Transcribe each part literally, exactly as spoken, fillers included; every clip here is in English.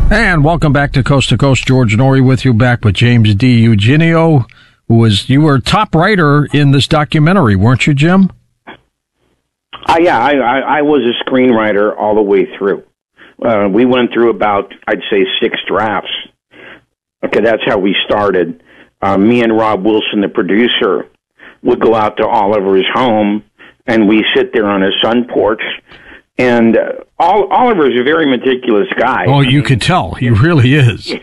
And welcome back to Coast to Coast. George Noory with you, back with James D. Eugenio, who was, you were top writer in this documentary, weren't you, Jim? Uh, yeah, I, I, I was a screenwriter all the way through. Uh, we went through about, I'd say, six drafts. Okay, that's how we started. Uh, me and Rob Wilson, the producer, would go out to Oliver's home, and we sit there on his sun porch. And uh, Oliver's a very meticulous guy. Oh, you could tell. He really is. He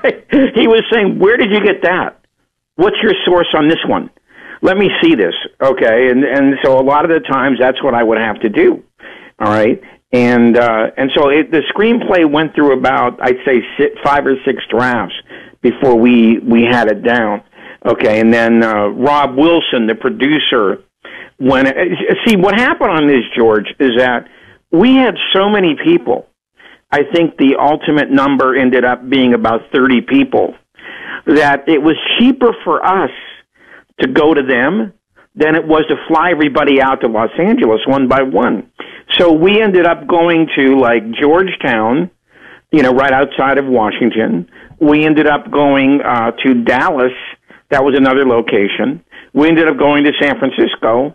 was saying, where did you get that? What's your source on this one? Let me see this, okay? And and so a lot of the times that's what I would have to do, all right? And uh, and so it, the screenplay went through about, I'd say, six, five or six drafts before we, we had it down, okay? And then uh, Rob Wilson, the producer, when see, what happened on this, George, is that we had so many people. I think the ultimate number ended up being about thirty people, that it was cheaper for us to go to them than it was to fly everybody out to Los Angeles one by one. So we ended up going to, like, Georgetown, you know, right outside of Washington. We ended up going uh, to Dallas. That was another location. We ended up going to San Francisco.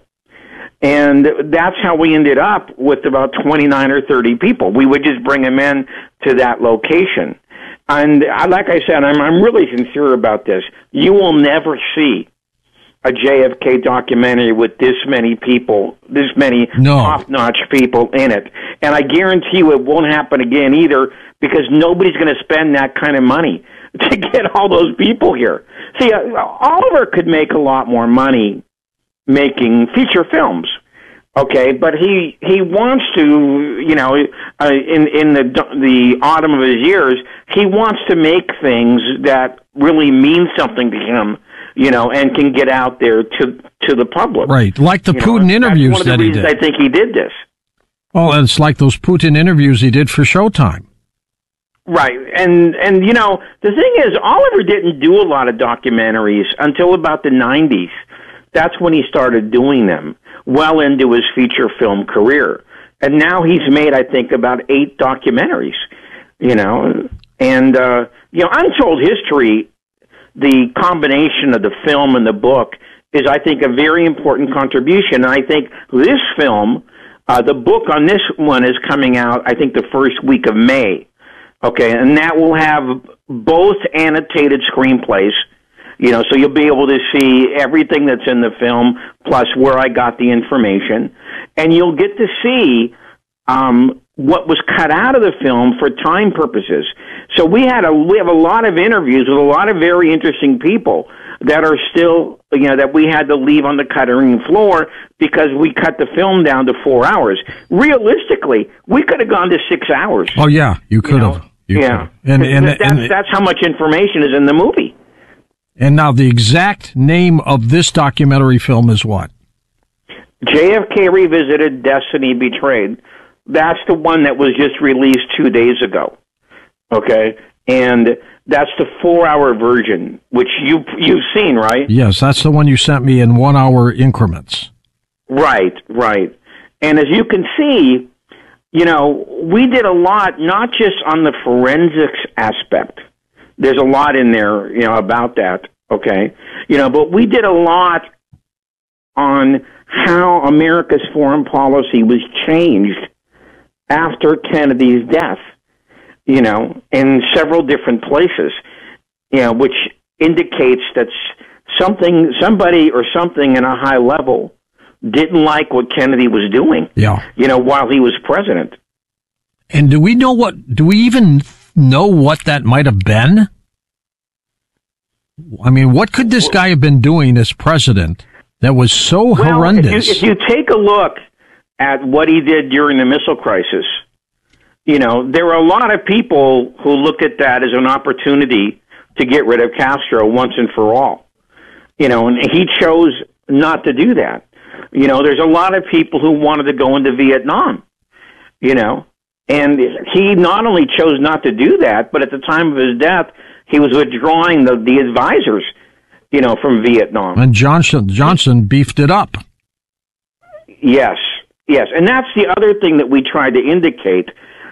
And that's how we ended up with about twenty-nine or thirty people. We would just bring them in to that location. And I, like I said, I'm, I'm really sincere about this. You will never see a J F K documentary with this many people, this many no. top-notch people in it. And I guarantee you it won't happen again either, because nobody's going to spend that kind of money to get all those people here. See, uh, Oliver could make a lot more money making feature films, okay, but he he wants to, you know, uh, in in the the autumn of his years, he wants to make things that really mean something to him, you know, and can get out there to to the public. Right, like the you Putin know, interviews that's one of that the he reasons did. I think he did this. Well, it's like those Putin interviews he did for Showtime. Right, and and you know, the thing is, Oliver didn't do a lot of documentaries until about the nineties. That's when he started doing them, well into his feature film career. And now he's made, I think, about eight documentaries, you know. And, uh, you know, Untold History, the combination of the film and the book, is, I think, a very important contribution. And I think this film, uh, the book on this one is coming out, I think, the first week of May. Okay, and that will have both annotated screenplays. You know, so you'll be able to see everything that's in the film, plus where I got the information. And you'll get to see um, what was cut out of the film for time purposes. So we had a we have a lot of interviews with a lot of very interesting people that are still, you know, that we had to leave on the cutting floor because we cut the film down to four hours. Realistically, we could have gone to six hours. Oh, yeah, you could have. You yeah. And, and, that's, and, that's how much information is in the movie. And now the exact name of this documentary film is what? J F K Revisited, Destiny Betrayed. That's the one that was just released two days ago. Okay? And that's the four-hour version, which you, you've seen, right? Yes, that's the one you sent me in one-hour increments. Right, right. And as you can see, you know, we did a lot, not just on the forensics aspect. There's a lot in there, you know, about that, okay? You know, but we did a lot on how America's foreign policy was changed after Kennedy's death, you know, in several different places, you know, which indicates that something, somebody or something in a high level didn't like what Kennedy was doing, yeah, you know, while he was president. And do we know what, do we even know what that might have been? I mean, what could this guy have been doing as president that was so well, horrendous? If you, if you take a look at what he did during the missile crisis, you know, there were a lot of people who look at that as an opportunity to get rid of Castro once and for all. You know, and he chose not to do that. You know, there's a lot of people who wanted to go into Vietnam, you know, and he not only chose not to do that, but at the time of his death, he was withdrawing the, the advisors, you know, from Vietnam. And Johnson Johnson beefed it up. Yes, yes. And that's the other thing that we tried to indicate,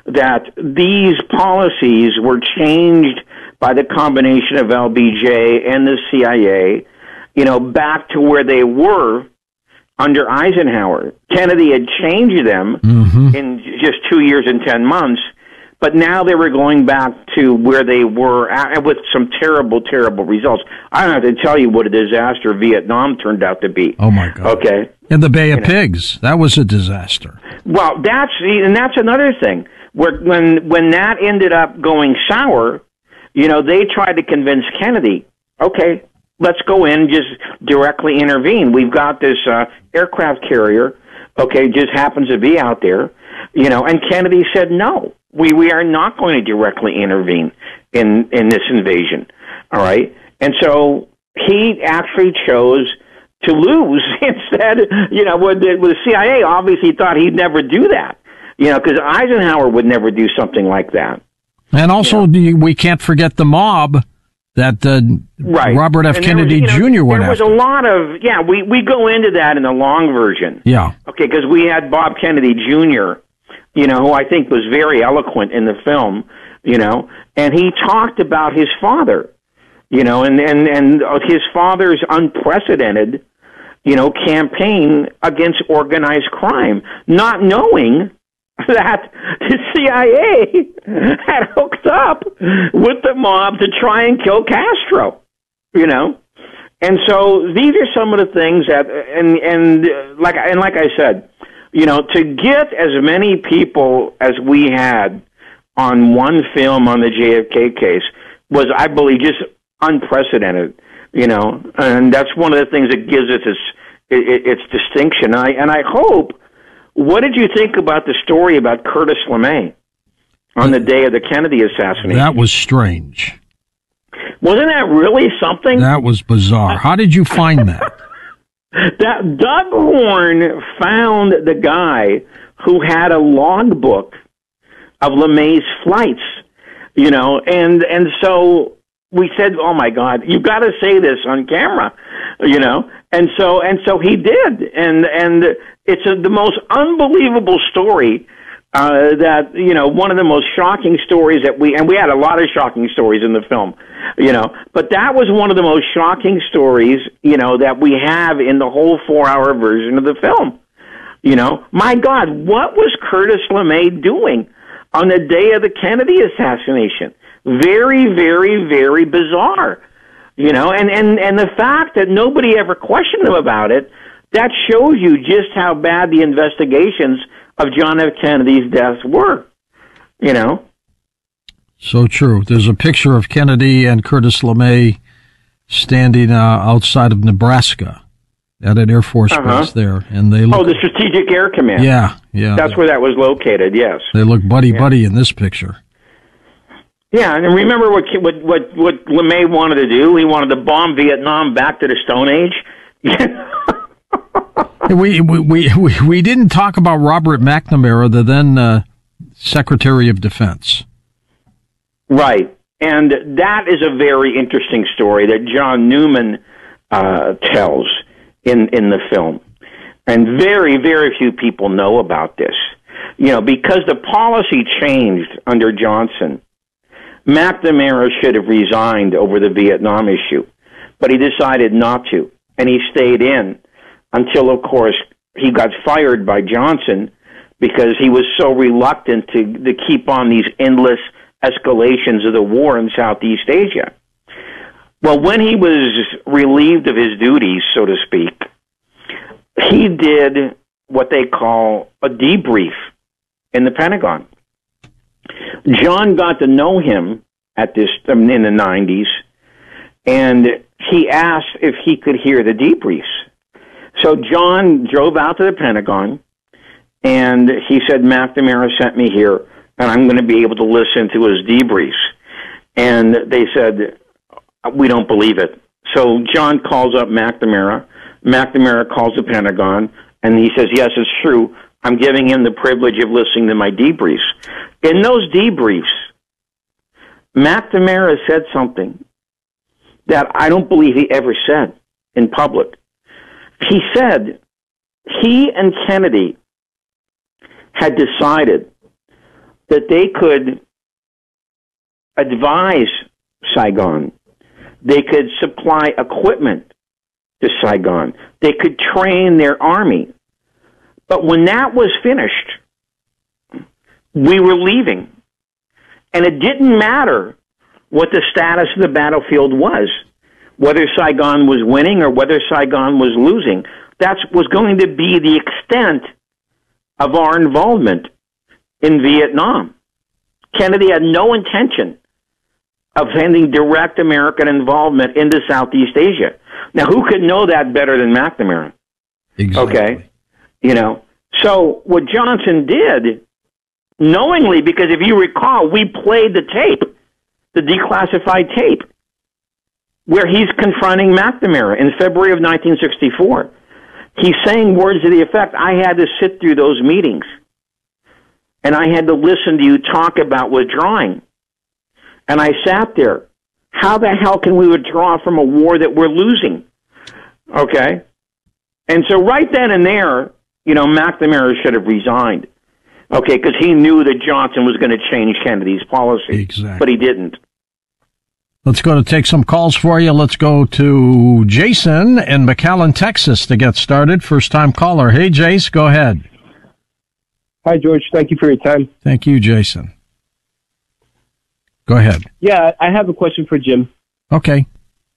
that these policies were changed by the combination of L B J and the C I A, you know, back to where they were under Eisenhower. Kennedy had changed them mm-hmm. in just two years and ten months, but now they were going back to where they were at, with some terrible, terrible results. I don't have to tell you what a disaster Vietnam turned out to be. Oh, my God. Okay. In the Bay of you Pigs, know. That was a disaster. Well, that's and that's another thing. Where when when that ended up going sour, you know, they tried to convince Kennedy, okay, let's go in and just directly intervene. We've got this uh, aircraft carrier, okay, just happens to be out there, you know, and Kennedy said, no, we, we are not going to directly intervene in, in this invasion, all right? And so he actually chose to lose instead, you know, with the, with the C I A obviously thought he'd never do that, you know, because Eisenhower would never do something like that. And also, you know, we can't forget the mob that uh, right. Robert F. And Kennedy was, you know, Junior went there was after. a lot of, yeah, we, we go into that in the long version. Yeah. Okay, because we had Bob Kennedy Junior, you know, who I think was very eloquent in the film, you know, and he talked about his father, you know, and, and, and his father's unprecedented, you know, campaign against organized crime, not knowing that the C I A had hooked up with the mob to try and kill Castro, you know, and so these are some of the things that, and and like and like I said, you know, to get as many people as we had on one film on the J F K case was, I believe, just unprecedented, you know, and that's one of the things that gives it its its distinction. I and I hope. What did you think about the story about Curtis LeMay on the day of the Kennedy assassination? That was strange. Wasn't that really something? That was bizarre. How did you find that? That Doug Horn found the guy who had a logbook of LeMay's flights, you know, and and so we said, "Oh my God, you've got to say this on camera," you know, and so and so he did, and and. It's a, the most unbelievable story uh, that, you know, one of the most shocking stories that we, and we had a lot of shocking stories in the film, you know, but that was one of the most shocking stories, you know, that we have in the whole four-hour version of the film. You know, my God, what was Curtis LeMay doing on the day of the Kennedy assassination? Very, very, very bizarre, you know, and, and, and the fact that nobody ever questioned him about it, that shows you just how bad the investigations of John F. Kennedy's deaths were, you know? So true. There's a picture of Kennedy and Curtis LeMay standing uh, outside of Nebraska at an Air Force uh-huh. base there. And they look, oh, the Strategic Air Command. Yeah, yeah. That's where that was located, yes. They look buddy-buddy yeah. in this picture. Yeah, and remember what, what, what, what LeMay wanted to do? He wanted to bomb Vietnam back to the Stone Age. we, we we we didn't talk about Robert McNamara, the then uh, Secretary of Defense. Right, and that is a very interesting story that John Newman uh, tells in in the film, and very very few people know about this. You know, because the policy changed under Johnson, McNamara should have resigned over the Vietnam issue, but he decided not to, and he stayed in until, of course, he got fired by Johnson because he was so reluctant to, to keep on these endless escalations of the war in Southeast Asia. Well, when he was relieved of his duties, so to speak, he did what they call a debrief in the Pentagon. John got to know him at this in the nineties, and he asked if he could hear the debriefs. So John drove out to the Pentagon, and he said, McNamara sent me here, and I'm going to be able to listen to his debriefs. And they said, we don't believe it. So John calls up McNamara. McNamara calls the Pentagon, and he says, yes, it's true. I'm giving him the privilege of listening to my debriefs. In those debriefs, McNamara said something that I don't believe he ever said in public. He said he and Kennedy had decided that they could advise Saigon. They could supply equipment to Saigon. They could train their army. But when that was finished, we were leaving. And it didn't matter what the status of the battlefield was, whether Saigon was winning or whether Saigon was losing. That was going to be the extent of our involvement in Vietnam. Kennedy had no intention of sending direct American involvement into Southeast Asia. Now, who could know that better than McNamara? Exactly. Okay? You know, so what Johnson did, knowingly, because if you recall, we played the tape, the declassified tape, where he's confronting McNamara in February of nineteen sixty-four. He's saying words to the effect, I had to sit through those meetings, and I had to listen to you talk about withdrawing. And I sat there. How the hell can we withdraw from a war that we're losing? Okay? And so right then and there, you know, McNamara should have resigned. Okay, because he knew that Johnson was going to change Kennedy's policy. Exactly. But he didn't. Let's go to take some calls for you. Let's go to Jason in McAllen, Texas to get started. First-time caller. Hey, Jace, go ahead. Hi, George. Thank you for your time. Thank you, Jason. Go ahead. Yeah, I have a question for Jim. Okay.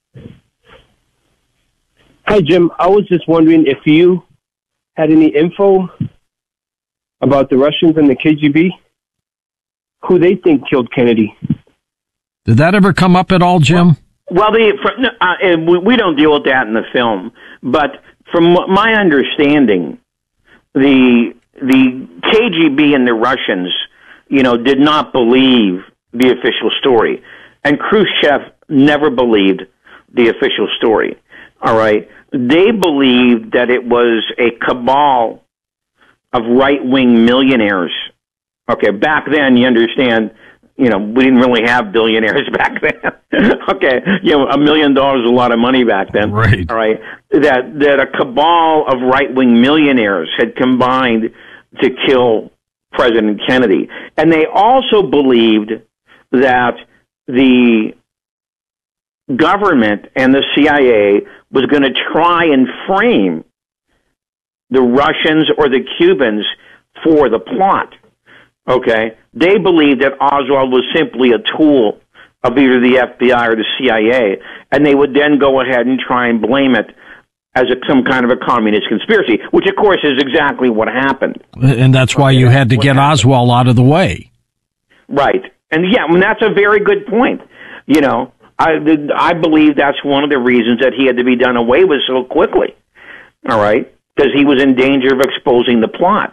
Hi, Jim. I was just wondering if you had any info about the Russians and the K G B, who they think killed Kennedy. Did that ever come up at all, Jim? Well, the, for, uh, we don't deal with that in the film, but from my understanding, the the K G B and the Russians, you know, did not believe the official story, and Khrushchev never believed the official story. All right, they believed that it was a cabal of right-wing millionaires. Okay, back then, you understand, you know, we didn't really have billionaires back then. Okay, you know, a million dollars is a lot of money back then. Right. All right, that that a cabal of right-wing millionaires had combined to kill President Kennedy, and they also believed that the government and the C I A was going to try and frame the Russians or the Cubans for the plot. Okay? They believed that Oswald was simply a tool of either the F B I or the C I A, and they would then go ahead and try and blame it as a, some kind of a communist conspiracy, which, of course, is exactly what happened. And that's why okay, you had to get happened. Oswald out of the way. Right. And, yeah, I mean, that's a very good point. You know, I, I believe that's one of the reasons that he had to be done away with so quickly. All right? Because he was in danger of exposing the plot.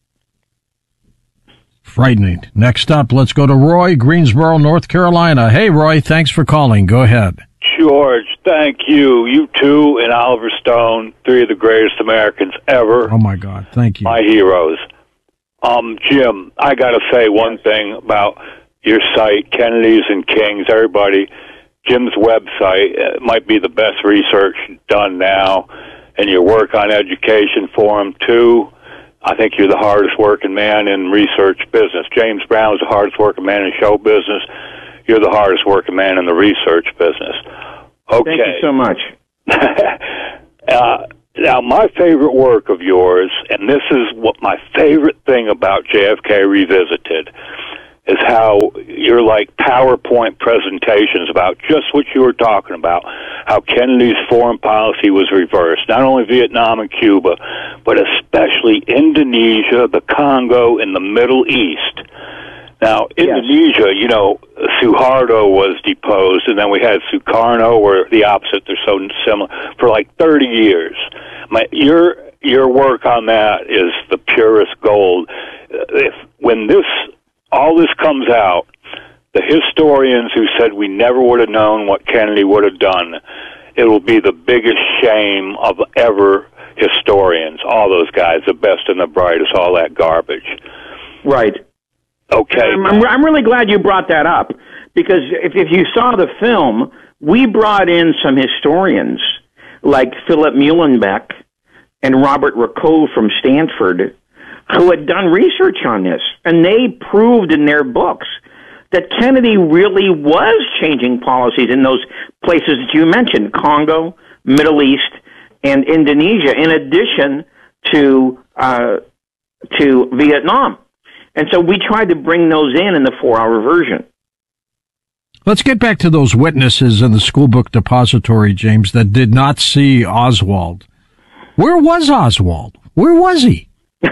Frightening. Next up, let's go to Roy, Greensboro, North Carolina. Hey, Roy, thanks for calling. Go ahead. George, thank you. You two and Oliver Stone, three of the greatest Americans ever. Oh, my God. Thank you. My heroes. Um, Jim, I got to say one thing about your site, Kennedys and Kings, everybody. Jim's website uh, might be the best research done now, and your work on education forum, too. I think you're the hardest working man in research business. James Brown's the hardest working man in show business. You're the hardest working man in the research business. Okay. Thank you so much. uh, now, my favorite work of yours, and this is what my favorite thing about J F K Revisited, is how you're like PowerPoint presentations about just what you were talking about, how Kennedy's foreign policy was reversed, not only Vietnam and Cuba, but especially Indonesia, the Congo, and the Middle East. Now, Indonesia, yes. you know, Suharto was deposed, and then we had Sukarno, or the opposite, they're so similar, for like thirty years. My, your your work on that is the purest gold. If when this all this comes out, the historians who said we never would have known what Kennedy would have done, it will be the biggest shame of ever historians, all those guys, the best and the brightest, all that garbage. Right. Okay. I'm, I'm really glad you brought that up, because if, if you saw the film, we brought in some historians like Philip Muhlenbeck and Robert Racot from Stanford, who had done research on this, and they proved in their books that Kennedy really was changing policies in those places that you mentioned, Congo, Middle East, and Indonesia, in addition to uh, to Vietnam. And so we tried to bring those in in the four-hour version. Let's get back to those witnesses in the school book depository, James, that did not see Oswald. Where was Oswald? Where was he?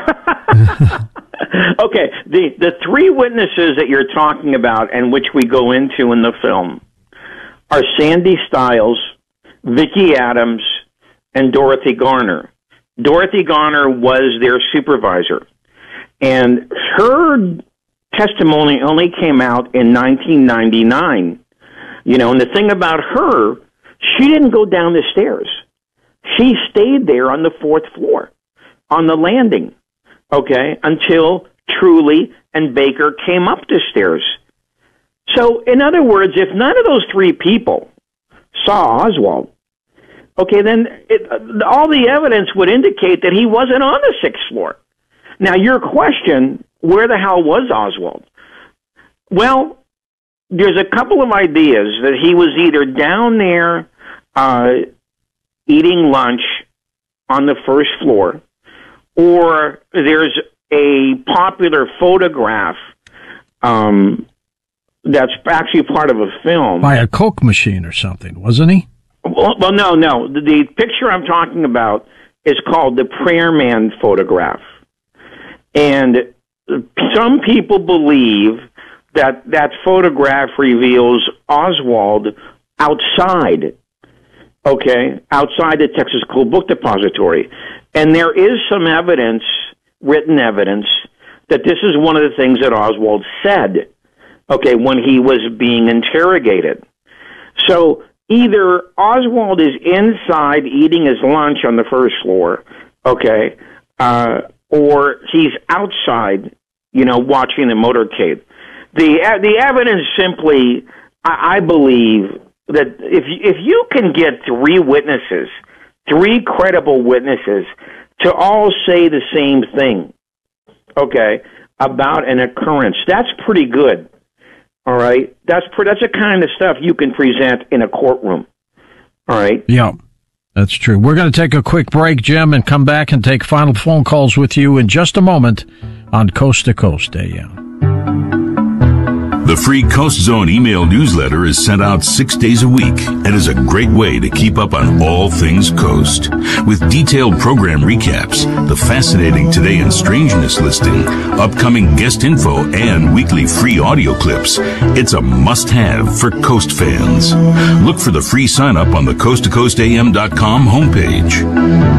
Okay, the, the three witnesses that you're talking about and which we go into in the film are Sandy Stiles, Vicki Adams, and Dorothy Garner. Dorothy Garner was their supervisor, and her testimony only came out in nineteen ninety-nine. You know, and the thing about her, she didn't go down the stairs. She stayed there on the fourth floor, on the landing, okay, until Truly and Baker came up the stairs. So, in other words, if none of those three people saw Oswald, okay, then it, all the evidence would indicate that he wasn't on the sixth floor. Now, your question, where the hell was Oswald? Well, there's a couple of ideas that he was either down there uh, eating lunch on the first floor, or there's a popular photograph um, that's actually part of a film. By a Coke machine or something, wasn't he? Well, well no, no. The, the picture I'm talking about is called the Prayer Man photograph. And some people believe that that photograph reveals Oswald outside, okay, outside the Texas School Book Depository. And there is some evidence, written evidence, that this is one of the things that Oswald said, okay, when he was being interrogated. So either Oswald is inside eating his lunch on the first floor, okay, uh, or he's outside, you know, watching the motorcade. The the evidence simply, I, I believe, that if if you can get three witnesses, three credible witnesses, to all say the same thing, okay, about an occurrence, that's pretty good. All right, that's pre- that's the kind of stuff you can present in a courtroom. All right. Yeah, that's true. We're going to take a quick break, Jim, and come back and take final phone calls with you in just a moment on Coast to Coast A M. The free Coast Zone email newsletter is sent out six days a week and is a great way to keep up on all things Coast. With detailed program recaps, the fascinating Today in Strangeness listing, upcoming guest info, and weekly free audio clips, it's a must-have for Coast fans. Look for the free sign-up on the coast to coast a m dot com homepage.